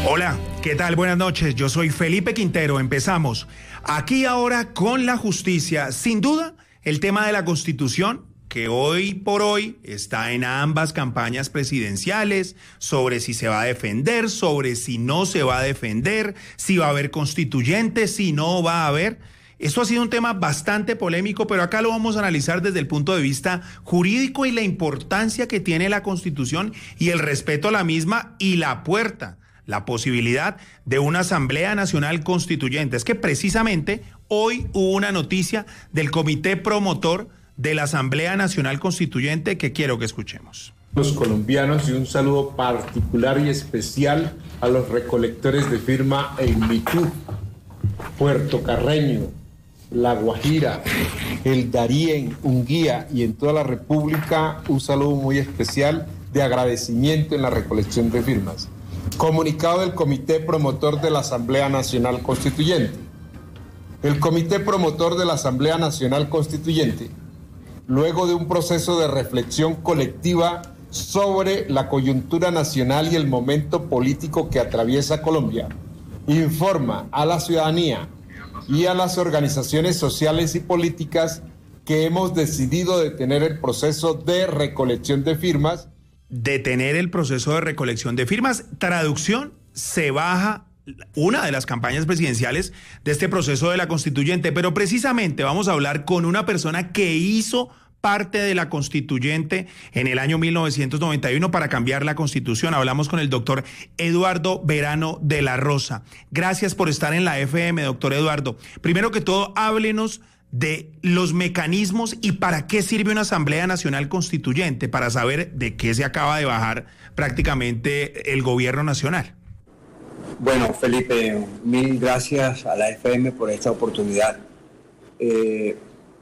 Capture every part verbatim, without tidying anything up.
Hola, ¿qué tal? Buenas noches. Yo soy Felipe Quintero. Empezamos aquí ahora con la justicia. Sin duda, el tema de la Constitución, que hoy por hoy está en ambas campañas presidenciales, sobre si se va a defender, sobre si no se va a defender, si va a haber constituyente, si no va a haber. Esto ha sido un tema bastante polémico, pero acá lo vamos a analizar desde el punto de vista jurídico y la importancia que tiene la Constitución y el respeto a la misma y la puerta, la posibilidad de una Asamblea Nacional Constituyente. Es que precisamente hoy hubo una noticia del Comité Promotor de la Asamblea Nacional Constituyente que quiero que escuchemos. Los colombianos, y un saludo particular y especial a los recolectores de firma en Mitú, Puerto Carreño, La Guajira, el Darién, Unguía y en toda la República, un saludo muy especial de agradecimiento en la recolección de firmas. Comunicado del Comité Promotor de la Asamblea Nacional Constituyente. El Comité Promotor de la Asamblea Nacional Constituyente, luego de un proceso de reflexión colectiva sobre la coyuntura nacional y el momento político que atraviesa Colombia, informa a la ciudadanía y a las organizaciones sociales y políticas que hemos decidido detener el proceso de recolección de firmas. Detener el proceso de recolección de firmas. Traducción, se baja una de las campañas presidenciales de este proceso de la constituyente, pero precisamente vamos a hablar con una persona que hizo parte de la constituyente en el año mil novecientos noventa y uno para cambiar la constitución. Hablamos con el doctor Eduardo Verano de la Rosa. Gracias por estar en la F M, doctor Eduardo. Primero que todo, háblenos de los mecanismos y para qué sirve una Asamblea Nacional Constituyente, para saber de qué se acaba de bajar prácticamente el gobierno nacional. Bueno, Felipe, mil gracias a la F M por esta oportunidad. Eh,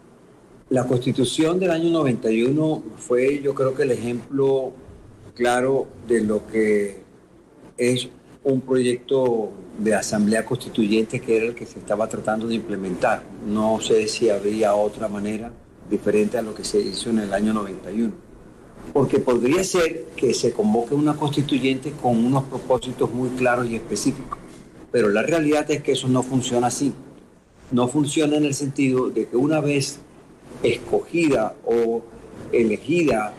la Constitución del año noventa y uno fue, yo creo que el ejemplo claro de lo que es un proyecto de asamblea constituyente, que era el que se estaba tratando de implementar. No sé si habría otra manera diferente a lo que se hizo en el año noventa y uno. Porque podría ser que se convoque una constituyente con unos propósitos muy claros y específicos, pero la realidad es que eso no funciona así. No funciona en el sentido de que una vez escogida o elegida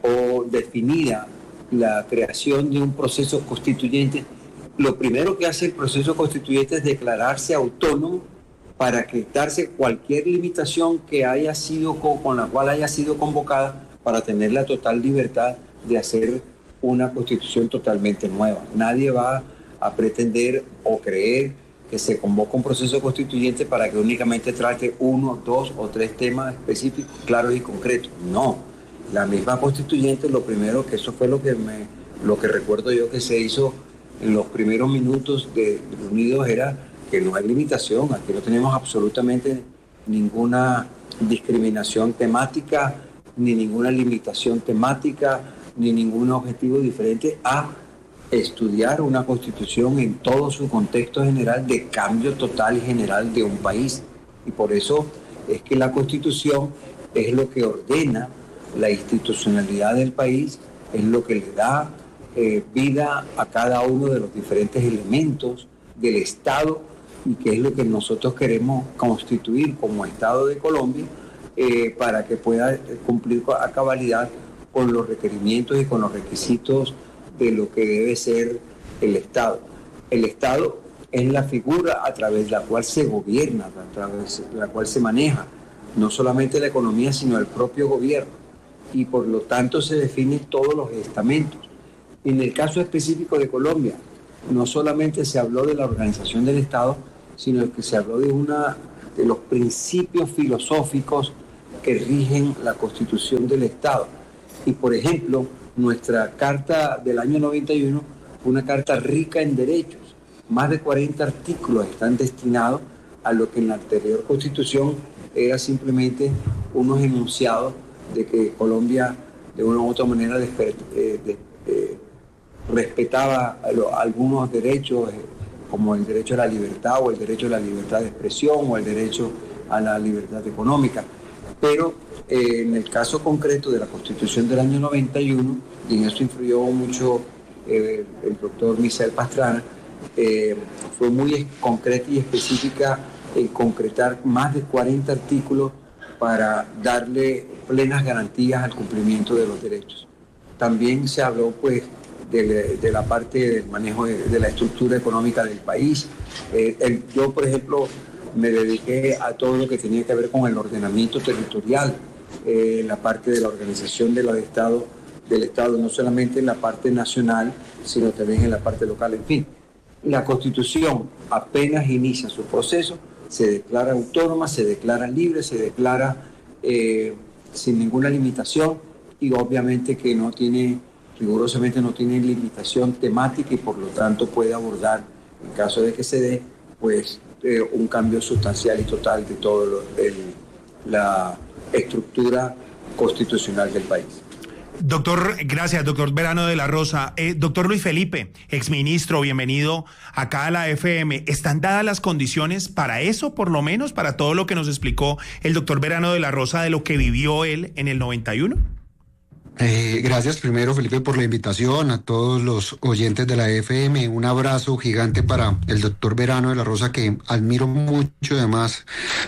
o definida la creación de un proceso constituyente, lo primero que hace el proceso constituyente es declararse autónomo para quitarse cualquier limitación que haya sido con, con la cual haya sido convocada, para tener la total libertad de hacer una constitución totalmente nueva. Nadie va a pretender o creer que se convoca un proceso constituyente para que únicamente trate uno, dos o tres temas específicos, claros y concretos. No, la misma constituyente, lo primero que eso fue lo que, me, lo que recuerdo yo que se hizo en los primeros minutos de, de Unidos, era que no hay limitación, aquí no tenemos absolutamente ninguna discriminación temática, ni ninguna limitación temática, ni ningún objetivo diferente a estudiar una constitución en todo su contexto general de cambio total y general de un país. Y por eso es que la Constitución es lo que ordena la institucionalidad del país, es lo que le da eh, vida a cada uno de los diferentes elementos del Estado, y que es lo que nosotros queremos constituir como Estado de Colombia, Eh, para que pueda cumplir a cabalidad con los requerimientos y con los requisitos de lo que debe ser el Estado. El Estado es la figura a través de la cual se gobierna, a través de la cual se maneja no solamente la economía, sino el propio gobierno, y por lo tanto se definen todos los estamentos. En el caso específico de Colombia, no solamente se habló de la organización del Estado, sino que se habló de una de los principios filosóficos que rigen la Constitución del Estado. Y, por ejemplo, nuestra Carta del año noventa y uno fue una carta rica en derechos. Más de cuarenta artículos están destinados a lo que en la anterior Constitución era simplemente unos enunciados de que Colombia, de una u otra manera, desper, eh, de, eh, respetaba algunos derechos, eh, como el derecho a la libertad, o el derecho a la libertad de expresión, o el derecho a la libertad económica. Pero eh, en el caso concreto de la Constitución del año noventa y uno, y en esto influyó mucho eh, el doctor Misael Pastrana, eh, fue muy concreta y específica en concretar más de cuarenta artículos para darle plenas garantías al cumplimiento de los derechos. También se habló pues de, de la parte del manejo de, de la estructura económica del país. Eh, el, yo, por ejemplo, me dediqué a todo lo que tenía que ver con el ordenamiento territorial, eh, la parte de la organización de la de Estado, del Estado, no solamente en la parte nacional, sino también en la parte local. En fin, la Constitución apenas inicia su proceso, se declara autónoma, se declara libre, se declara eh, sin ninguna limitación y obviamente que no tiene, rigurosamente no tiene limitación temática y por lo tanto puede abordar, en caso de que se dé, pues eh, un cambio sustancial y total de toda la estructura constitucional del país. Doctor, gracias, doctor Verano de la Rosa. Eh, doctor Luis Felipe, exministro, bienvenido acá a la F M. ¿Están dadas las condiciones para eso, por lo menos, para todo lo que nos explicó el doctor Verano de la Rosa de lo que vivió él en el noventa y uno? Eh, gracias primero, Felipe, por la invitación, a todos los oyentes de la F M. Un abrazo gigante para el doctor Verano de la Rosa, que admiro mucho, además.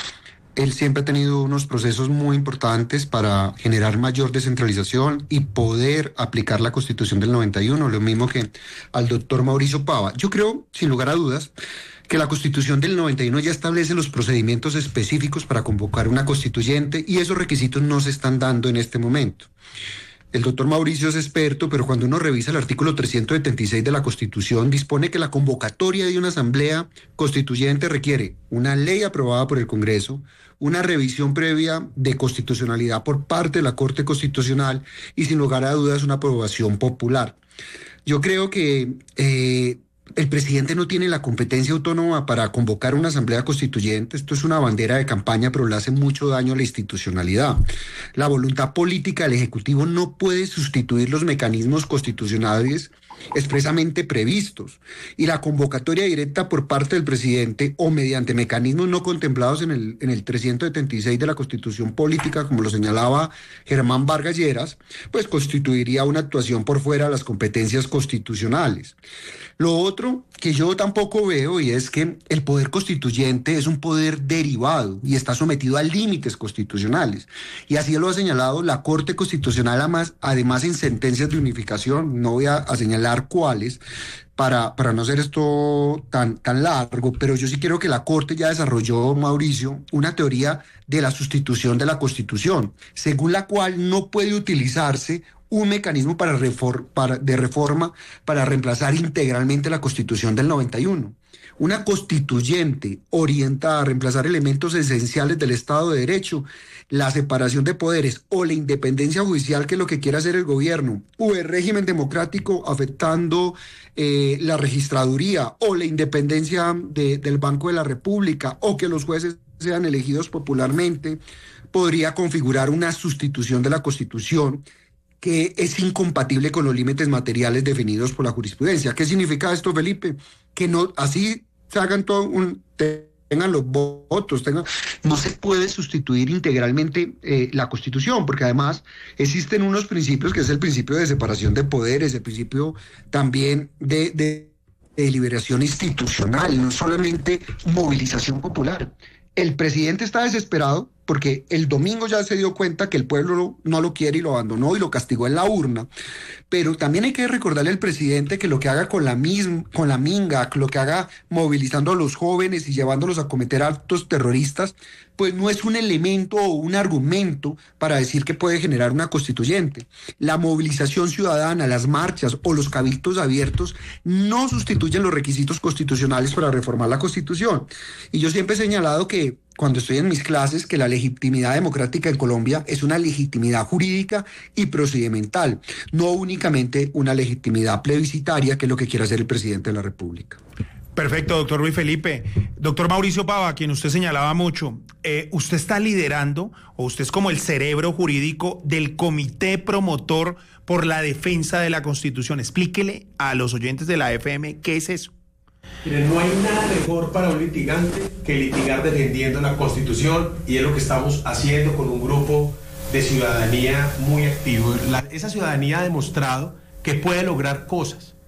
Él siempre ha tenido unos procesos muy importantes para generar mayor descentralización y poder aplicar la Constitución del noventa y uno, lo mismo que al doctor Mauricio Pava. Yo creo, sin lugar a dudas, que la Constitución del noventa y uno ya establece los procedimientos específicos para convocar una constituyente y esos requisitos no se están dando en este momento. El doctor Mauricio es experto, pero cuando uno revisa el artículo trescientos setenta y seis de la Constitución, dispone que la convocatoria de una asamblea constituyente requiere una ley aprobada por el Congreso, una revisión previa de constitucionalidad por parte de la Corte Constitucional y, sin lugar a dudas, una aprobación popular. Yo creo que eh, el presidente no tiene la competencia autónoma para convocar una asamblea constituyente. Esto es una bandera de campaña, pero le hace mucho daño a la institucionalidad. La voluntad política del Ejecutivo no puede sustituir los mecanismos constitucionales expresamente previstos, y la convocatoria directa por parte del presidente o mediante mecanismos no contemplados en el, en el trescientos setenta y seis de la Constitución Política, como lo señalaba Germán Vargas Lleras, pues constituiría una actuación por fuera de las competencias constitucionales. Lo otro que yo tampoco veo, y es que el poder constituyente es un poder derivado y está sometido a límites constitucionales, y así lo ha señalado la Corte Constitucional, además, además en sentencias de unificación. No voy a, a señalar cuáles para, para no hacer esto tan, tan largo, pero yo sí quiero que la Corte ya desarrolló, Mauricio, una teoría de la sustitución de la Constitución, según la cual no puede utilizarse un mecanismo para refor- para, de reforma para reemplazar integralmente la Constitución del noventa y uno. Una constituyente orientada a reemplazar elementos esenciales del Estado de Derecho, la separación de poderes o la independencia judicial, que es lo que quiere hacer el gobierno, o el régimen democrático afectando eh, la registraduría o la independencia de, del Banco de la República, o que los jueces sean elegidos popularmente, podría configurar una sustitución de la Constitución que es incompatible con los límites materiales definidos por la jurisprudencia. ¿Qué significa esto, Felipe? Que no, así se hagan todo un, tengan los votos, tengan, no se puede sustituir integralmente eh, la Constitución, porque además existen unos principios, que es el principio de separación de poderes, el principio también de, de, de liberación institucional, no solamente movilización popular. El presidente está desesperado porque el domingo ya se dio cuenta que el pueblo no lo quiere y lo abandonó y lo castigó en la urna. Pero también hay que recordarle al presidente que lo que haga con la, misma, con la minga, lo que haga movilizando a los jóvenes y llevándolos a cometer actos terroristas, pues no es un elemento o un argumento para decir que puede generar una constituyente. La movilización ciudadana, las marchas o los cabildos abiertos no sustituyen los requisitos constitucionales para reformar la Constitución. Y yo siempre he señalado que cuando estoy en mis clases, que la legitimidad democrática en Colombia es una legitimidad jurídica y procedimental, no únicamente una legitimidad plebiscitaria, que es lo que quiere hacer el presidente de la República. Perfecto, doctor Luis Felipe. Doctor Mauricio Pava, a quien usted señalaba mucho, eh, usted está liderando, o usted es como el cerebro jurídico del Comité Promotor por la Defensa de la Constitución. Explíquele a los oyentes de la F M qué es eso. Miren, no hay nada mejor para un litigante que litigar defendiendo la Constitución, y es lo que estamos haciendo con un grupo de ciudadanía muy activo. La, esa ciudadanía ha demostrado que puede lograr cosas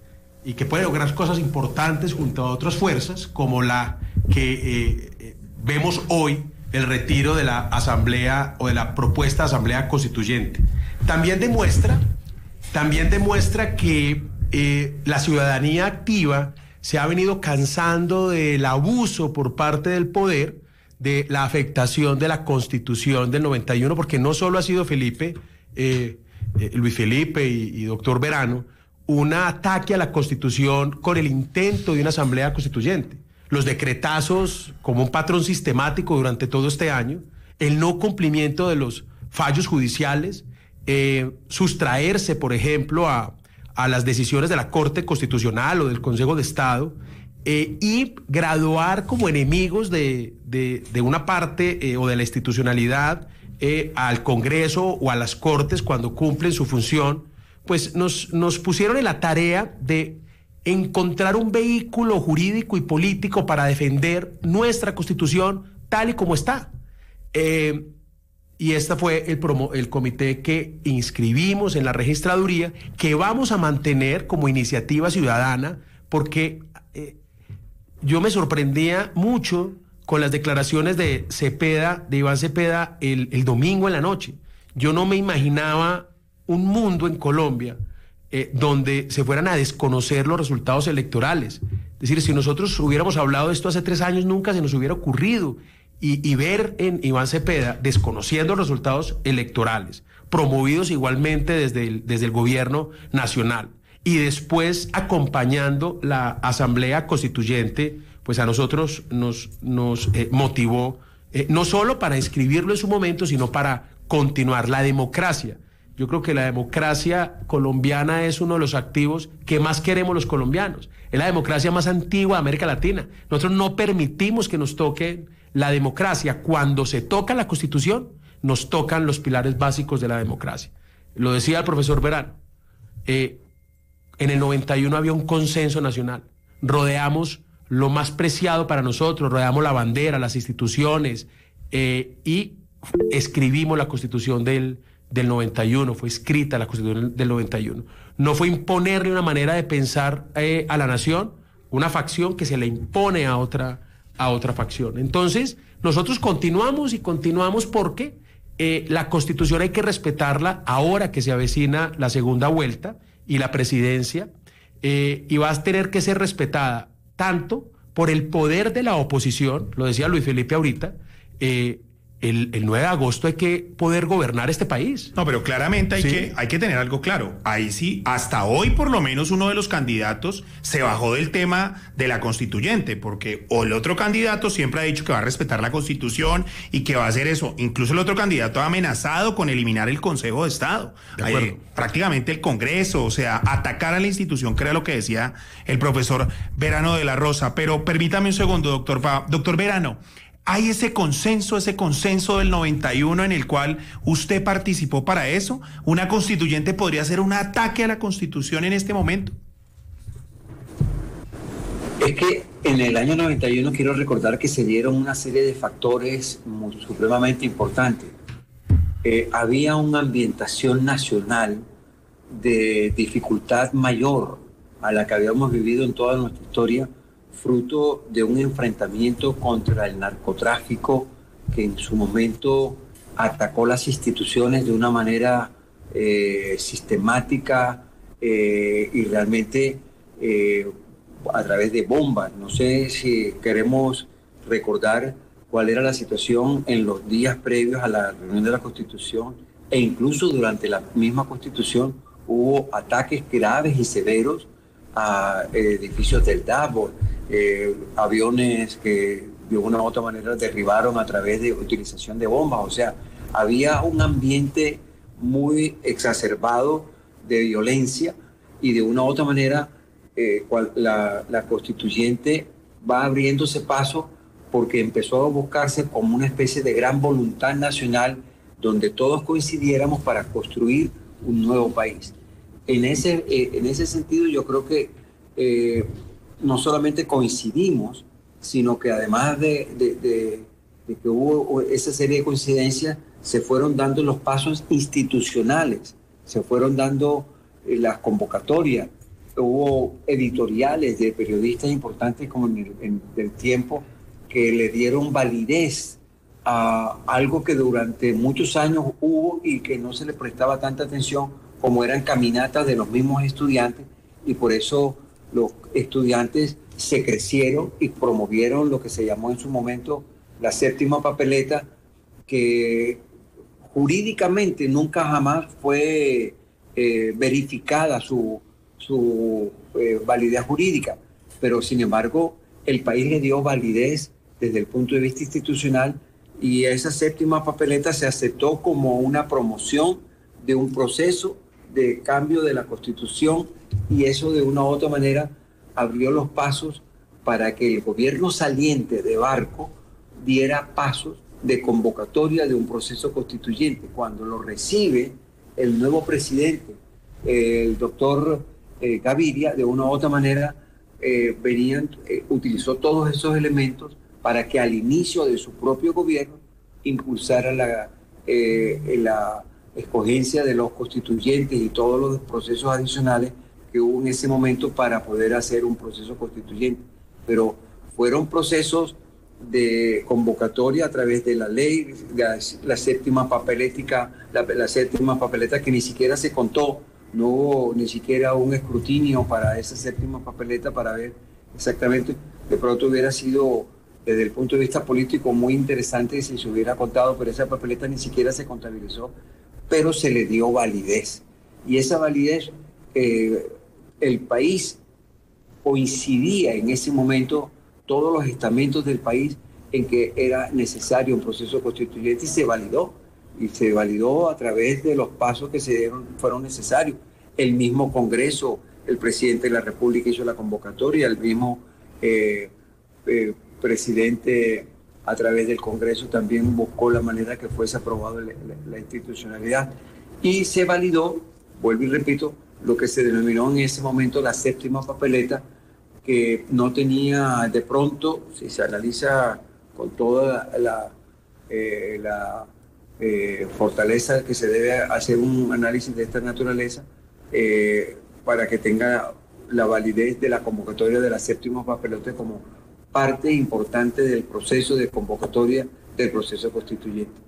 y que puede lograr cosas importantes junto a otras fuerzas, como la que eh, eh, vemos hoy, el retiro de la asamblea o de la propuesta de asamblea constituyente. También demuestra, también demuestra que eh, la ciudadanía activa se ha venido cansando del abuso por parte del poder, de la afectación de la Constitución del noventa y uno, porque no solo ha sido Felipe, eh, eh, Luis Felipe y, y doctor Verano, un ataque a la Constitución con el intento de una asamblea constituyente, los decretazos como un patrón sistemático durante todo este año, el no cumplimiento de los fallos judiciales, eh, sustraerse, por ejemplo, a a las decisiones de la Corte Constitucional o del Consejo de Estado, eh, y graduar como enemigos de, de, de una parte eh, o de la institucionalidad eh, al Congreso o a las Cortes cuando cumplen su función, pues nos, nos pusieron en la tarea de encontrar un vehículo jurídico y político para defender nuestra Constitución tal y como está. Eh, Y este fue el, promo, el comité que inscribimos en la registraduría, que vamos a mantener como iniciativa ciudadana, porque eh, yo me sorprendía mucho con las declaraciones de Cepeda, de Iván Cepeda, el, el domingo en la noche. Yo no me imaginaba un mundo en Colombia eh, donde se fueran a desconocer los resultados electorales. Es decir, si nosotros hubiéramos hablado de esto hace tres años, nunca se nos hubiera ocurrido. Y, y ver en Iván Cepeda desconociendo los resultados electorales, promovidos igualmente desde el, desde el gobierno nacional, y después acompañando la Asamblea Constituyente, pues a nosotros nos, nos eh, motivó, eh, no solo para inscribirlo en su momento, sino para continuar la democracia. Yo creo que la democracia colombiana es uno de los activos que más queremos los colombianos. Es la democracia más antigua de América Latina. Nosotros no permitimos que nos toquen la democracia. Cuando se toca la Constitución, nos tocan los pilares básicos de la democracia. Lo decía el profesor Verano. Eh, en el noventa y uno había un consenso nacional. Rodeamos lo más preciado para nosotros, rodeamos la bandera, las instituciones, eh, y escribimos la Constitución del, del noventa y uno, fue escrita la Constitución del noventa y uno. No fue imponerle una manera de pensar eh, a la nación, una facción que se le impone a otra a otra facción. Entonces, nosotros continuamos y continuamos porque eh, la Constitución hay que respetarla ahora que se avecina la segunda vuelta y la presidencia, eh, y va a tener que ser respetada tanto por el poder de la oposición, lo decía Luis Felipe ahorita, eh, El, el nueve de agosto hay que poder gobernar este país. No, pero claramente hay, ¿Sí? que, hay que tener algo claro. Ahí sí, hasta hoy por lo menos uno de los candidatos se bajó del tema de la constituyente, porque o el otro candidato siempre ha dicho que va a respetar la Constitución y que va a hacer eso. Incluso el otro candidato ha amenazado con eliminar el Consejo de Estado, De acuerdo. eh, prácticamente el Congreso, o sea, atacar a la institución, que era lo que decía el profesor Verano de la Rosa. Pero permítame un segundo, doctor, pa, doctor Verano. ¿Hay ese consenso, ese consenso del noventa y uno en el cual usted participó para eso? ¿Una constituyente podría ser un ataque a la Constitución en este momento? Es que en el año noventa y uno quiero recordar que se dieron una serie de factores muy, supremamente importantes. Eh, había una ambientación nacional de dificultad mayor a la que habíamos vivido en toda nuestra historia, fruto de un enfrentamiento contra el narcotráfico que en su momento atacó las instituciones de una manera eh, sistemática eh, y realmente eh, a través de bombas. No sé si queremos recordar cuál era la situación en los días previos a la reunión de la Constitución, e incluso durante la misma Constitución hubo ataques graves y severos a edificios del Dabo, eh, aviones que de una u otra manera derribaron a través de utilización de bombas. O sea, había un ambiente muy exacerbado de violencia, y de una u otra manera eh, cual, la, la constituyente va abriéndose paso porque empezó a buscarse como una especie de gran voluntad nacional donde todos coincidiéramos para construir un nuevo país. En ese, eh, en ese sentido yo creo que eh, no solamente coincidimos, sino que además de, de, de, de que hubo esa serie de coincidencias, se fueron dando los pasos institucionales, se fueron dando eh, las convocatorias. hubo editoriales de periodistas importantes como en el, en el Tiempo que le dieron validez a algo que durante muchos años hubo y que no se le prestaba tanta atención, como eran caminatas de los mismos estudiantes, y por eso los estudiantes se crecieron y promovieron lo que se llamó en su momento la séptima papeleta, que jurídicamente nunca jamás fue eh, verificada su, su eh, validez jurídica, pero sin embargo el país le dio validez desde el punto de vista institucional, y esa séptima papeleta se aceptó como una promoción de un proceso de cambio de la Constitución, y eso de una u otra manera abrió los pasos para que el gobierno saliente de Barco diera pasos de convocatoria de un proceso constituyente. Cuando lo recibe el nuevo presidente, el doctor eh, Gaviria, de una u otra manera eh, venían, eh, utilizó todos esos elementos para que al inicio de su propio gobierno impulsara la, eh, la escogencia de los constituyentes y todos los procesos adicionales que hubo en ese momento para poder hacer un proceso constituyente. Pero fueron procesos de convocatoria a través de la ley, la, la séptima papeleta, la, la séptima papeleta que ni siquiera se contó, no hubo ni siquiera un escrutinio para esa séptima papeleta para ver exactamente. De pronto hubiera sido, desde el punto de vista político, muy interesante si se hubiera contado, pero esa papeleta ni siquiera se contabilizó, pero se le dio validez. Y esa validez, eh, el país coincidía en ese momento, todos los estamentos del país, en que era necesario un proceso constituyente, y se validó, y se validó a través de los pasos que se dieron, fueron necesarios. El mismo Congreso, el presidente de la República hizo la convocatoria, el mismo eh, eh, presidente a través del Congreso también buscó la manera que fuese aprobado la, la, la institucionalidad, y se validó, vuelvo y repito, lo que se denominó en ese momento la séptima papeleta, que no tenía, de pronto, si se analiza con toda la, eh, la eh, fortaleza que se debe hacer un análisis de esta naturaleza, eh, para que tenga la validez de la convocatoria de la séptima papeleta como parte importante del proceso de convocatoria del proceso constituyente.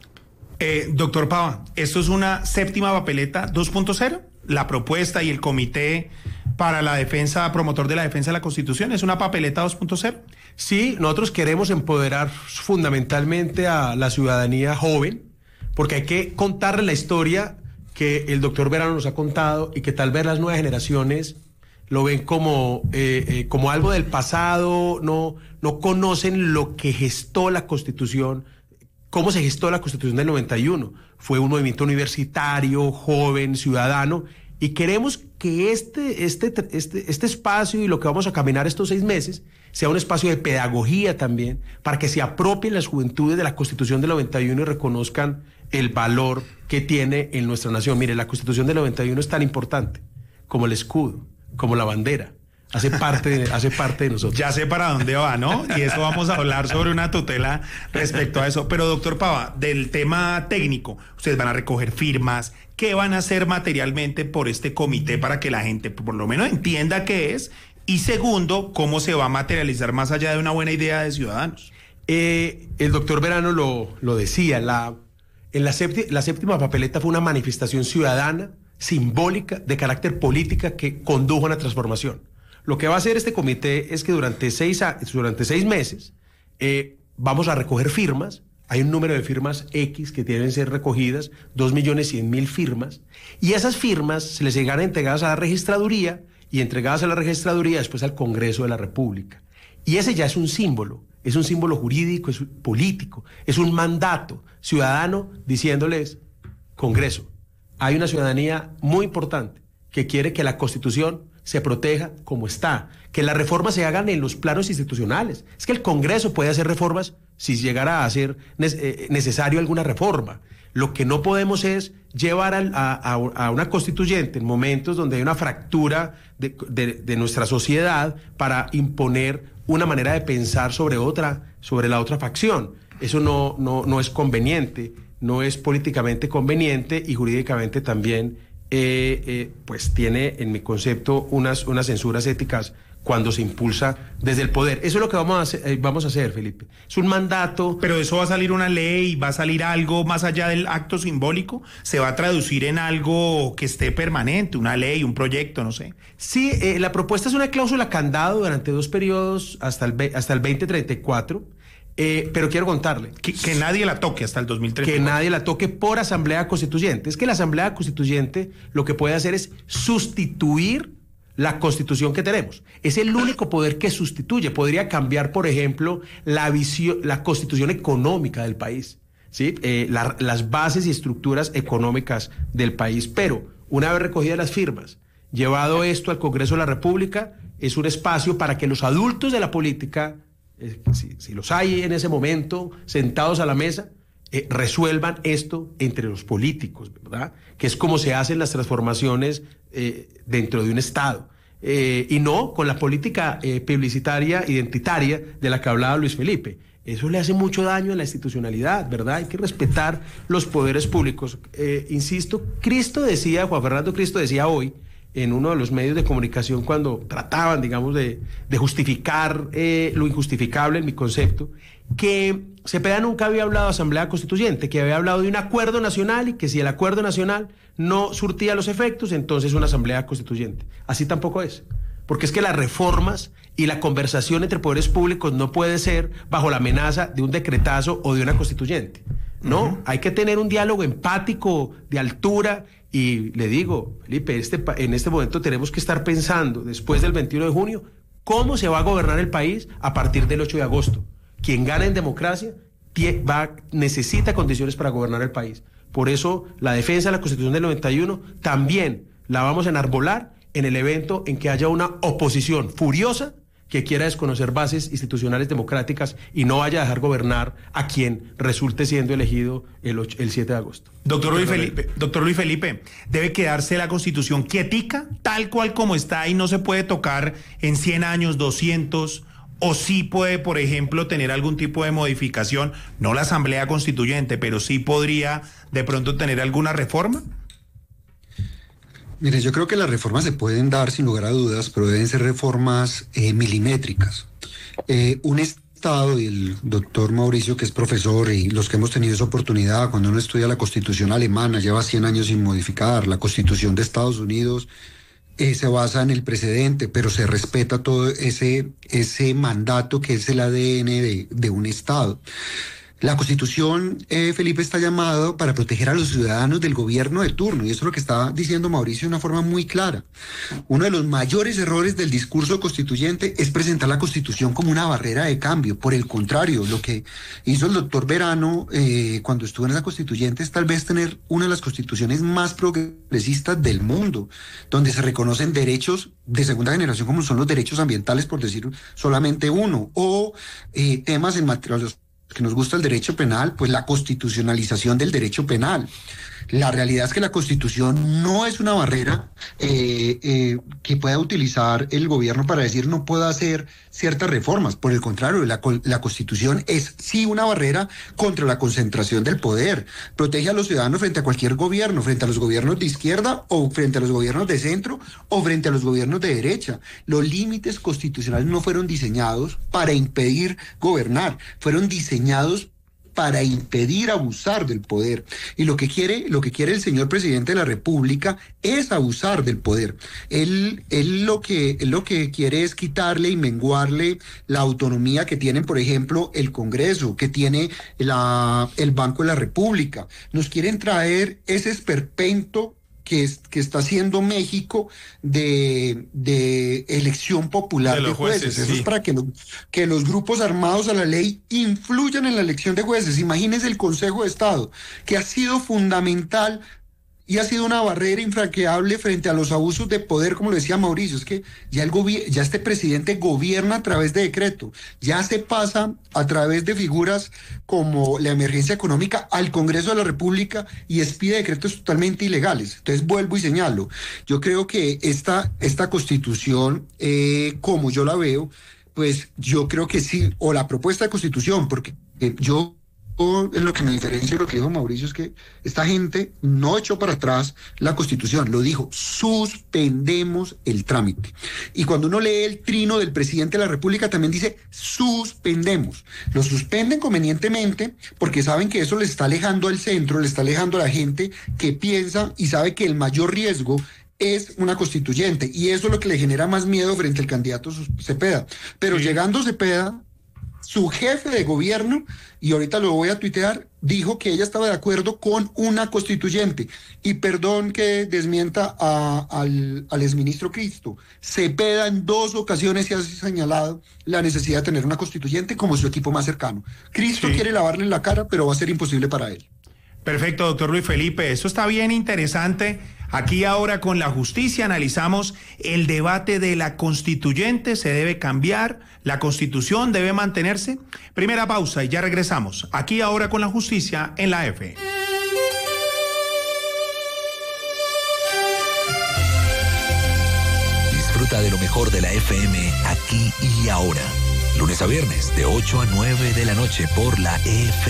Eh, doctor Pava, ¿esto es una séptima papeleta dos punto cero? La propuesta y el comité para la defensa, promotor de la defensa de la Constitución, ¿es una papeleta dos punto cero? Sí, nosotros queremos empoderar fundamentalmente a la ciudadanía joven, porque hay que contarle la historia que el doctor Verano nos ha contado y que tal vez las nuevas generaciones lo ven como, eh, eh, como algo del pasado, no, no conocen lo que gestó la Constitución, cómo se gestó la Constitución del noventa y uno. Fue un movimiento universitario, joven, ciudadano, y queremos que este, este, este, este espacio y lo que vamos a caminar estos seis meses sea un espacio de pedagogía también, para que se apropien las juventudes de la Constitución del noventa y uno y reconozcan el valor que tiene en nuestra nación. Mire, la Constitución del noventa y uno es tan importante como el escudo, como la bandera. Hace parte, de, hace parte de nosotros. Ya sé para dónde va, ¿no? Y eso vamos a hablar sobre una tutela respecto a eso. Pero, doctor Pava, del tema técnico, ustedes van a recoger firmas, ¿qué van a hacer materialmente por este comité para que la gente por lo menos entienda qué es? Y segundo, ¿cómo se va a materializar más allá de una buena idea de ciudadanos? Eh, el doctor Verano lo, lo decía, la, en la, séptima, la séptima papeleta fue una manifestación ciudadana, simbólica, de carácter política, que condujo a una transformación. Lo que va a hacer este comité es que durante seis, durante seis meses eh, vamos a recoger firmas. Hay un número de firmas X que deben ser recogidas, dos millones cien mil firmas, y esas firmas se les llegarán entregadas a la registraduría y entregadas a la registraduría después al Congreso de la República. Y ese ya es un símbolo, es un símbolo jurídico, es político, es un mandato ciudadano diciéndoles: Congreso, hay una ciudadanía muy importante que quiere que la Constitución se proteja como está, que las reformas se hagan en los planos institucionales. Es que el Congreso puede hacer reformas si llegara a ser necesario alguna reforma. Lo que no podemos es llevar a, a, a una constituyente en momentos donde hay una fractura de, de, de nuestra sociedad para imponer una manera de pensar sobre otra, sobre la otra facción. Eso no, no, no es conveniente, no es políticamente conveniente y jurídicamente también eh, eh, pues tiene, en mi concepto, unas, unas censuras éticas cuando se impulsa desde el poder. Eso es lo que vamos a hacer, eh, vamos a hacer, Felipe. Es un mandato... Pero eso va a salir una ley, va a salir algo más allá del acto simbólico, se va a traducir en algo que esté permanente, una ley, un proyecto, no sé. Sí, eh, la propuesta es una cláusula candado durante dos periodos hasta el, hasta el veinte treinta y cuatro, eh, pero quiero contarle. Que, que nadie la toque hasta el dos mil treinta y cuatro. Que nadie la toque por asamblea constituyente. Es que la asamblea constituyente lo que puede hacer es sustituir la constitución que tenemos. Es el único poder que sustituye. Podría cambiar, por ejemplo, la visión, la constitución económica del país, ¿sí? Eh, la, las bases y estructuras económicas del país. Pero una vez recogidas las firmas, llevado esto al Congreso de la República, es un espacio para que los adultos de la política, eh, si, si los hay en ese momento, sentados a la mesa, eh, resuelvan esto entre los políticos, ¿verdad? Que es como se hacen las transformaciones eh, dentro de un Estado. Eh, y no con la política eh, publicitaria identitaria de la que hablaba Luis Felipe. Eso le hace mucho daño a la institucionalidad, ¿verdad? Hay que respetar los poderes públicos. Eh, insisto, Cristo decía, Juan Fernando Cristo decía hoy, en uno de los medios de comunicación, cuando trataban, digamos, de, de justificar eh, lo injustificable en mi concepto, que Cepeda nunca había hablado de asamblea constituyente, que había hablado de un acuerdo nacional y que si el acuerdo nacional no surtía los efectos, entonces una asamblea constituyente. Así tampoco es, porque es que las reformas y la conversación entre poderes públicos no puede ser bajo la amenaza de un decretazo o de una constituyente. No, uh-huh. Hay que tener un diálogo empático, de altura. Y le digo, Felipe, este, en este momento tenemos que estar pensando, después del veintiuno de junio, cómo se va a gobernar el país a partir del ocho de agosto. Quien gana en democracia tie, va, necesita condiciones para gobernar el país. Por eso la defensa de la Constitución del noventa y uno también la vamos a enarbolar en el evento en que haya una oposición furiosa que quiera desconocer bases institucionales democráticas y no vaya a dejar gobernar a quien resulte siendo elegido el, ocho, el siete de agosto. Doctor Luis Felipe, doctor Luis Felipe, ¿debe quedarse la Constitución quietica, tal cual como está y no se puede tocar en cien años, doscientos, o sí puede, por ejemplo, tener algún tipo de modificación? No la Asamblea Constituyente, pero sí podría de pronto tener alguna reforma. Mire, yo creo que las reformas se pueden dar sin lugar a dudas, pero deben ser reformas eh, milimétricas. Eh, un Estado, y el doctor Mauricio, que es profesor, y los que hemos tenido esa oportunidad, cuando uno estudia la Constitución alemana, lleva cien años sin modificar, la Constitución de Estados Unidos eh, se basa en el precedente, pero se respeta todo ese, ese mandato que es el A D N de, de un Estado. La Constitución, eh, Felipe, está llamado para proteger a los ciudadanos del gobierno de turno, y eso es lo que está diciendo Mauricio de una forma muy clara. Uno de los mayores errores del discurso constituyente es presentar la Constitución como una barrera de cambio. Por el contrario, lo que hizo el doctor Verano eh, cuando estuvo en esa constituyente es tal vez tener una de las constituciones más progresistas del mundo, donde se reconocen derechos de segunda generación como son los derechos ambientales, por decir solamente uno, o eh, temas en materia de los que nos gusta el derecho penal, pues la constitucionalización del derecho penal. La realidad es que la Constitución no es una barrera eh, eh, que pueda utilizar el gobierno para decir no puedo hacer ciertas reformas. Por el contrario, la, la Constitución es sí una barrera contra la concentración del poder. Protege a los ciudadanos frente a cualquier gobierno, frente a los gobiernos de izquierda o frente a los gobiernos de centro o frente a los gobiernos de derecha. Los límites constitucionales no fueron diseñados para impedir gobernar, fueron diseñados para impedir abusar del poder. Y lo que quiere, lo que quiere el señor presidente de la República es abusar del poder. Él, él lo que, él lo que quiere es quitarle y menguarle la autonomía que tienen, por ejemplo, el Congreso, que tiene la, el Banco de la República. Nos quieren traer ese esperpento que, es, que está haciendo México de, de elección popular de, de jueces. jueces Eso sí. Es para que, lo, que los grupos armados a la ley influyan en la elección de jueces. Imagínense el Consejo de Estado, que ha sido fundamental y ha sido una barrera infranqueable frente a los abusos de poder, como lo decía Mauricio. Es que ya, el gobi- ya este presidente gobierna a través de decreto, ya se pasa a través de figuras como la emergencia económica al Congreso de la República y expide decretos totalmente ilegales. Entonces vuelvo y señalo, yo creo que esta, esta constitución, eh, como yo la veo, pues yo creo que sí, o la propuesta de constitución, porque eh, yo en lo que me diferencia de lo que dijo Mauricio es que esta gente no echó para atrás la Constitución, lo dijo, suspendemos el trámite. Y cuando uno lee el trino del presidente de la República también dice suspendemos. Lo suspenden convenientemente porque saben que eso les está alejando al centro, le está alejando a la gente que piensa y sabe que el mayor riesgo es una constituyente, y eso es lo que le genera más miedo frente al candidato Cepeda. Pero sí. Llegando Cepeda, su jefe de gobierno, y ahorita lo voy a tuitear, dijo que ella estaba de acuerdo con una constituyente. Y perdón que desmienta a, al, al exministro Cristo, Cepeda en dos ocasiones se ha señalado la necesidad de tener una constituyente como su equipo más cercano. Cristo sí. quiere lavarle la cara, pero va a ser imposible para él. Perfecto, doctor Luis Felipe, eso está bien interesante. Aquí ahora con la justicia analizamos el debate de la constituyente, ¿se debe cambiar? ¿La constitución debe mantenerse? Primera pausa y ya regresamos. Aquí ahora con la justicia en la F. Disfruta de lo mejor de la F M aquí y ahora. Lunes a viernes de ocho a nueve de la noche por la F M.